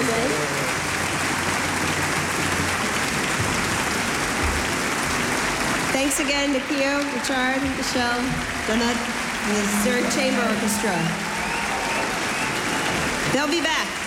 today. Thanks again to Keo, Richard, Michelle, Donut, and the Zurich Chamber Orchestra. They'll be back.